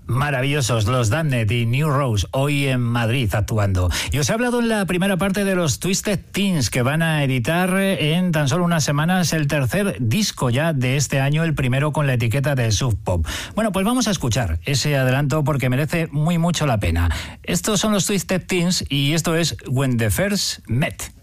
Maravillosos los Damned y New Rose, hoy en Madrid actuando. Y os he hablado en la primera parte de los Twisted Teens, que van a editar en tan solo unas semanas el tercer disco ya de este año, el primero con la etiqueta de Sub Pop. Bueno, pues vamos a escuchar ese adelanto porque merece muy mucho la pena. Estos son los Twisted Teens y esto es When the First Met.